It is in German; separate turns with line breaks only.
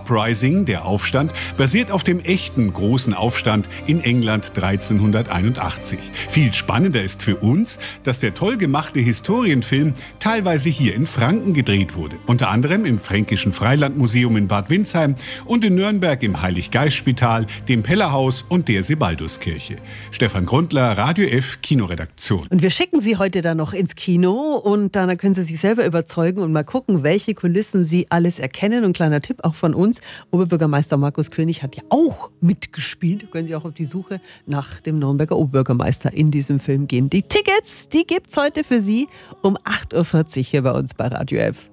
Uprising, der Aufstand, basiert auf dem echten großen Aufstand in England 1381. Viel spannender ist für uns, dass der toll gemachte Historienfilm teilweise hier in Franken gedreht wurde. Unter anderem im Fränkischen Freilandmuseum in Bad Windsheim und in Nürnberg im Heilig-Geist-Spital, dem Pellerhaus und der Sebalduskirche. Stefan Grundler, Radio F, Kinoredaktion.
Und wir schicken Sie heute dann noch ins Kino und dann können Sie sich selber überzeugen und mal gucken, welche Kulissen Sie alles erkennen. Und kleiner Tipp auch von uns, Oberbürgermeister Markus König hat ja auch mitgespielt. Da können Sie auch auf die Suche nach dem Nürnberger Oberbürgermeister in diesem Film gehen. Die Tickets, die gibt's heute für Sie um 8.40 Uhr hier bei uns bei Radio F.